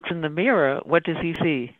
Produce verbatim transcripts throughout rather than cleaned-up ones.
in the mirror, what does he see?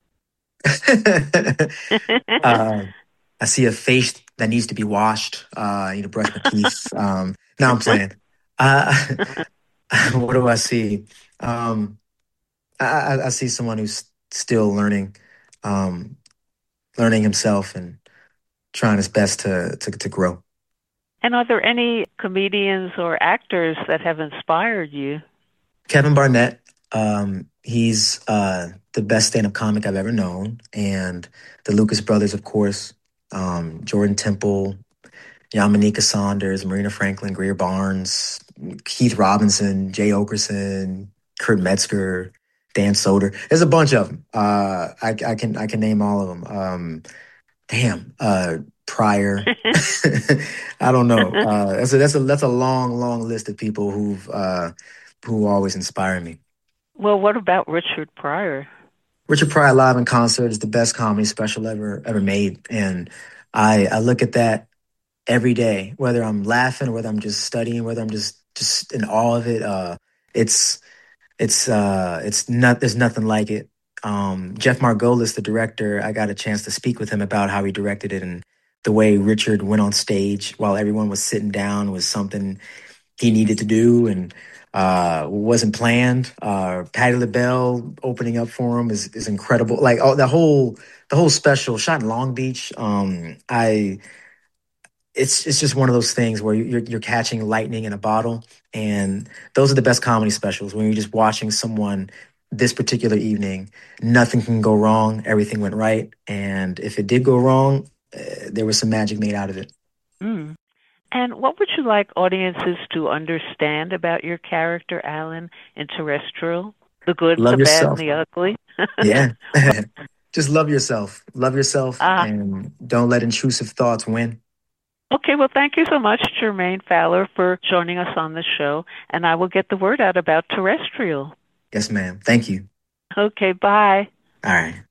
uh, I see a face that needs to be washed. Uh, I need to brush my teeth. Um, now I'm playing. Uh, what do I see? Um, I, I, I see someone who's still learning, um, learning himself and trying his best to to, to grow. And are there any comedians or actors that have inspired you? Kevin Barnett, um, he's uh, the best stand-up comic I've ever known, and the Lucas brothers, of course, um, Jordan Temple, Yamanika Saunders, Marina Franklin, Greer Barnes, Keith Robinson, Jay Okerson, Kurt Metzger, Dan Soder. There's a bunch of them. Uh, I, I can I can name all of them. Um, damn, uh, Pryor. I don't know. Uh, that's a that's a that's a long long list of people who've uh, who always inspire me. Well, what about Richard Pryor? Richard Pryor live in concert is the best comedy special ever ever made, and I I look at that every day, whether I'm laughing or whether I'm just studying, whether I'm just just in awe of it. Uh, it's it's uh, it's not there's nothing like it. Um, Jeff Margolis, the director, I got a chance to speak with him about how he directed it and the way Richard went on stage while everyone was sitting down was something he needed to do and uh, wasn't planned. Uh, Patti LaBelle opening up for him is is incredible. Like oh, the whole the whole special shot in Long Beach. Um, I it's it's just one of those things where you're you're catching lightning in a bottle, and those are the best comedy specials when you're just watching someone this particular evening. Nothing can go wrong. Everything went right, and if it did go wrong, uh, there was some magic made out of it. Mm. And what would you like audiences to understand about your character, Alan, in Terrestrial? The good, the Love bad, and yourself. the ugly? Yeah. Just love yourself. Love yourself, Ah, and don't let intrusive thoughts win. okay. Well, thank you so much, Jermaine Fowler, for joining us on the show. And I will get the word out about Terrestrial. Yes, ma'am. Thank you. Okay, bye. All right.